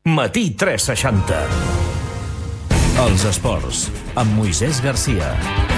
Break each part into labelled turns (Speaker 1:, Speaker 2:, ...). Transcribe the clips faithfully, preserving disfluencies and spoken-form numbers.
Speaker 1: Matí tres seixanta. Els esports, amb Moisès Garcia.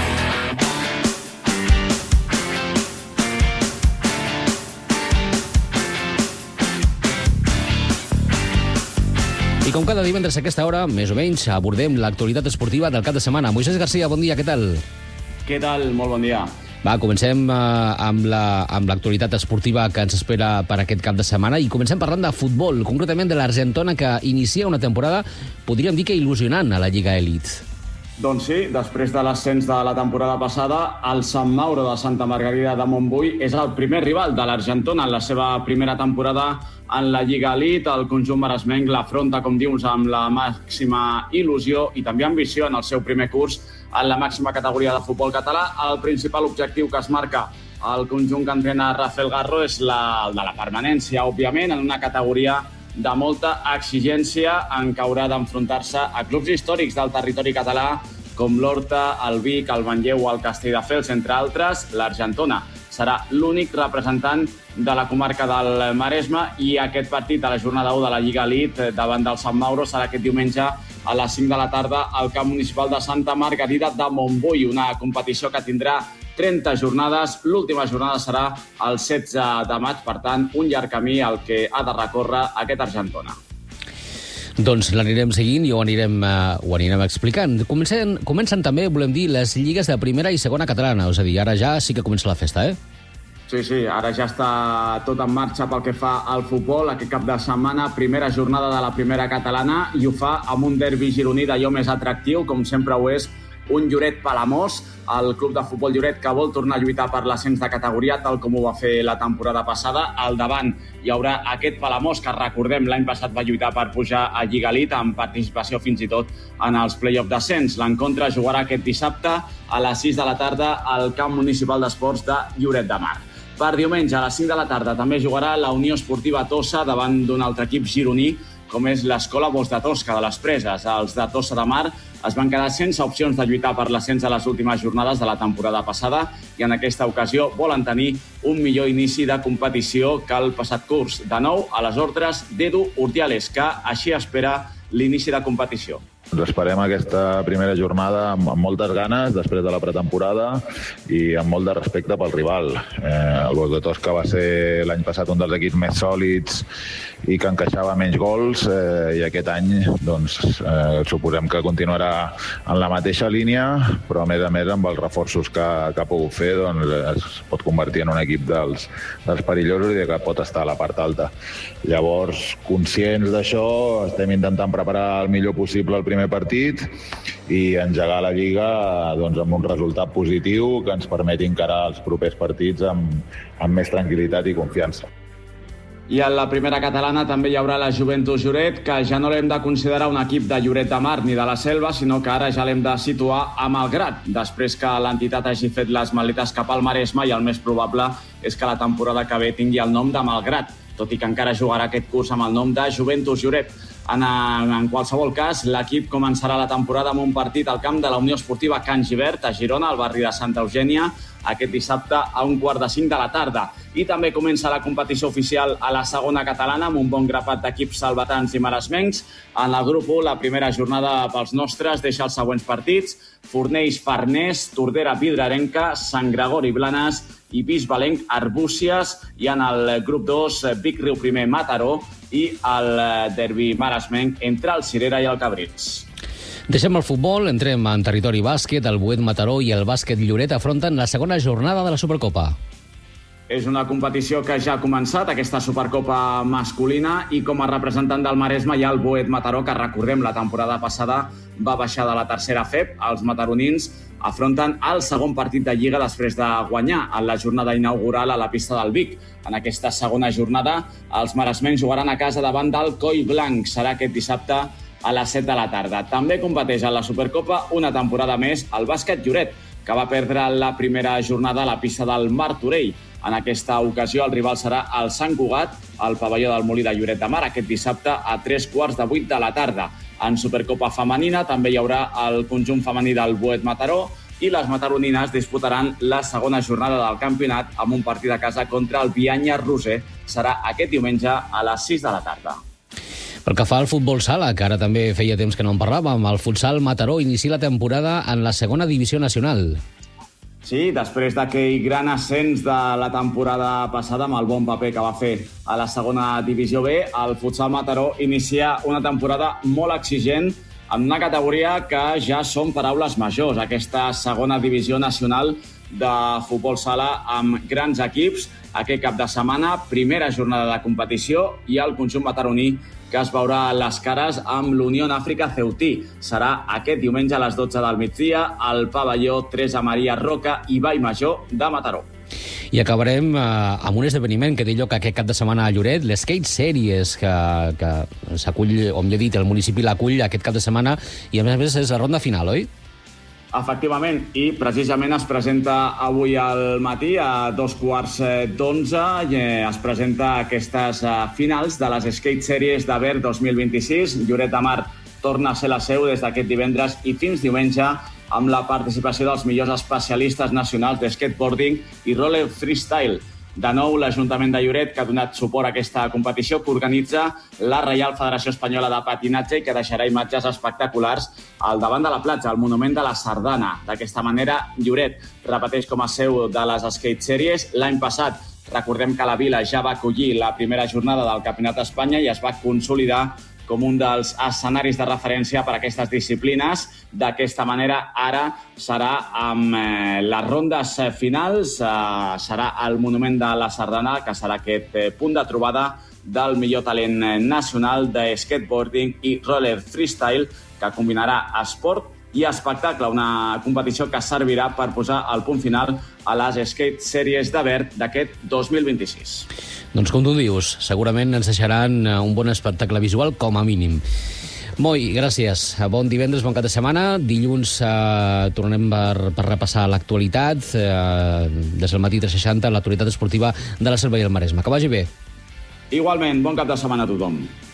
Speaker 2: I com cada divendres a aquesta hora, més o menys, abordem l'actualitat esportiva del cap de setmana. Moisès Garcia, bon dia, què tal?
Speaker 3: Què tal? Molt bon dia.
Speaker 2: Va, comencem eh, amb la, amb l'actualitat esportiva que ens espera per aquest cap de setmana i comencem parlant de futbol, concretament de l'Argentona, que inicia una temporada, podríem dir que il·lusionant a la Lliga Elite.
Speaker 3: Doncs sí, després de l'ascens de la temporada passada, el Sant Mauro de Santa Margarida de Montbui és el primer rival de l'Argentona en la seva primera temporada en la Lliga Elite. El conjunt maresmenc l'afronta, com dius, amb la màxima il·lusió i també ambició en el seu primer curs en la màxima categoria de futbol català. El principal objectiu que es marca el conjunt que entrena Rafael Garro és la, el de la permanència, òbviament, en una categoria de molta exigència en què haurà d'enfrontar-se a clubs històrics del territori català com l'Horta, el Vic, el Manlleu o el Castelldefels, entre altres. L'Argentona serà l'únic representant de la comarca del Maresme i aquest partit a la jornada u de la Lliga Elite davant del Sant Mauro serà aquest diumenge a les cinc de la tarda al camp municipal de Santa Margarida de Montbui, una competició que tindrà trenta jornades. L'última jornada serà el setze de maig, per tant, un llarg camí al que ha de recórrer aquest Argentona.
Speaker 2: Doncs l'anirem seguint i ho anirem, uh, ho anirem explicant. Comencen, comencen també, volem dir, les lligues de primera i segona catalana. És a dir, ara ja sí que comença la festa, eh?
Speaker 3: Sí, sí, ara ja està tot en marxa pel que fa al futbol. Aquest cap de setmana, primera jornada de la primera catalana, i ho fa amb un derbi gironí d'allò més atractiu, com sempre ho és, un Lloret-Palamós, el club de futbol Lloret que vol tornar a lluitar per l'ascens de categoria, tal com ho va fer la temporada passada. Al davant hi haurà aquest Palamós que, recordem, l'any passat va lluitar per pujar a Lliga Elite amb participació fins i tot en els play-off d'ascens. L'encontre jugarà aquest dissabte a les sis de la tarda al camp municipal d'esports de Lloret de Mar. Per diumenge, a les cinc de la tarda, també jugarà la Unió Esportiva Tossa davant d'un altre equip gironí, com és l'Escola Bosch de Tosca de les Preses. Els de Tossa de Mar es van quedar sense opcions de lluitar per l'ascens a les últimes jornades de la temporada passada i en aquesta ocasió volen tenir un millor inici de competició que el passat curs. De nou, a les ordres d'Edu Urdiales, que així espera l'inici de competició.
Speaker 4: Ens esperem aquesta primera jornada amb, amb moltes ganes, després de la pretemporada, i amb molt de respecte pel rival. Eh, el Bosch de Tosca va ser l'any passat un dels equips més sòlids i que encaixava menys gols, eh, i aquest any doncs, eh, suposem que continuarà en la mateixa línia, però a més a més amb els reforços que, que ha pogut fer doncs, es pot convertir en un equip dels, dels perillosos i que pot estar a la part alta. Llavors, conscients d'això, estem intentant preparar el millor possible el primer partit i engegar la Lliga doncs, amb un resultat positiu que ens permeti encarar els propers partits amb, amb més tranquil·litat i confiança.
Speaker 3: I en la primera catalana també hi haurà la Joventut Lloret, que ja no l'hem de considerar un equip de Lloret de Mar ni de la Selva, sinó que ara ja l'hem de situar a Malgrat, després que l'entitat hagi fet les maletes cap al Maresme, i el més probable és que la temporada que ve tingui el nom de Malgrat, tot i que encara jugarà aquest curs amb el nom de Joventut Lloret. En, en qualsevol cas, l'equip començarà la temporada amb un partit al camp de la Unió Esportiva Can Givert, a Girona, al barri de Santa Eugènia, aquest dissabte a un quart de cinc de la tarda. I també comença la competició oficial a la segona catalana amb un bon grapat d'equips salvatans i maresmencs. En el grup u, la primera jornada pels nostres deixa els següents partits: Fornells Farners, Tordera Vidrarenca, Sant Gregori Blanes i Bisbalenc Arbúcies. I en el grup dos, Vic Riu Primer Mataró i el derbi maresmenc entre el Cirera i el Cabrils.
Speaker 2: Deixem el futbol, entrem en territori bàsquet. El Boet Mataró i el Bàsquet Lloret afronten la segona jornada de la Supercopa.
Speaker 3: És una competició que ja ha començat, aquesta Supercopa masculina, i com a representant del Maresme hi ha el Boet Mataró, que recordem la temporada passada va baixar de la tercera F E P. Els mataronins afronten el segon partit de Lliga després de guanyar en la jornada inaugural a la pista del Vic. En aquesta segona jornada, els maresmencs jugaran a casa davant del Coll Blanc. Serà aquest dissabte a les set de la tarda. També competeix en la Supercopa una temporada més el Bàsquet Lloret, que va perdre la primera jornada a la pista del Martorell. En aquesta ocasió el rival serà el Sant Cugat, al pavelló del Molí de Lloret de Mar, aquest dissabte a tres quarts de vuit de la tarda. En Supercopa femenina també hi haurà el conjunt femení del Boet Mataró i les mataronines disputaran la segona jornada del campionat amb un partit a casa contra el Bianya Roser. Serà aquest diumenge a les sis de la tarda.
Speaker 2: Pel que fa al futbol sala, que ara també feia temps que no en parlàvem, el futsal Mataró inicia la temporada en la segona divisió nacional.
Speaker 3: Sí, després d'aquell gran ascens de la temporada passada, amb el bon paper que va fer a la segona divisió B, el futsal Mataró inicia una temporada molt exigent en una categoria que ja són paraules majors, aquesta segona divisió nacional de futbol sala amb grans equips. Aquest cap de setmana, primera jornada de competició i el conjunt mataroní que es veurà les cares amb l'Unió Àfrica Ceutí. Serà aquest diumenge a les dotze del migdia al pavelló Teresa Maria Roca i Vallmajor de Mataró.
Speaker 2: I acabarem eh, amb un esdeveniment que té lloc aquest cap de setmana a Lloret, l'Skate Series, que, que s'acull, o millor dit, el municipi l'acull aquest cap de setmana, i a més a més és la ronda final, oi?
Speaker 3: Efectivament, i precisament es presenta avui al matí a dos quarts d'onze, es presenta aquestes finals de les Skate Series d'Aber dos mil vint-i-sis. Lloret de Mar torna a ser la seu des d'aquest divendres i fins diumenge, amb la participació dels millors especialistes nacionals de skateboarding i roller freestyle. De nou, l'Ajuntament de Lloret, que ha donat suport a aquesta competició, que organitza la Reial Federació Espanyola de Patinatge i que deixarà imatges espectaculars al davant de la platja, al Monument de la Sardana. D'aquesta manera, Lloret repeteix com a seu de les Skate Series. L'any passat, recordem que la vila ja va acollir la primera jornada del Campionat d'Espanya i es va consolidar com un dels escenaris de referència per a aquestes disciplines. D'aquesta manera, ara serà amb eh, les rondes finals, eh, serà el Monument de la Sardana, que serà aquest eh, punt de trobada del millor talent nacional de skateboarding i roller freestyle, que combinarà esport i espectacle, una competició que servirà per posar el punt final a les Skate Series d'Aber d'aquest dos mil vint-i-sis.
Speaker 2: Doncs com tu dius, segurament ens deixaran un bon espectacle visual com a mínim. Moi, gràcies. Bon divendres, bon cap de setmana. Dilluns eh, tornem per, per repassar l'actualitat. Eh, des del matí tres seixanta, l'actualitat esportiva de la Selva i el Maresme. Que vagi bé.
Speaker 3: Igualment, bon cap de setmana a tothom.